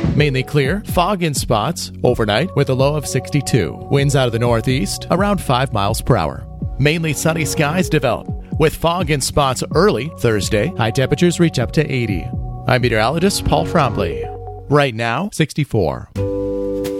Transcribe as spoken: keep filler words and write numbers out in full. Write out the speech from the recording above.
Mainly clear, fog in spots, overnight with a low of sixty-two. Winds out of the northeast, around five miles per hour. Mainly sunny skies develop, with fog in spots early Thursday. High temperatures reach up to eighty. I'm meteorologist Paul Frombley. Right now, sixty-four.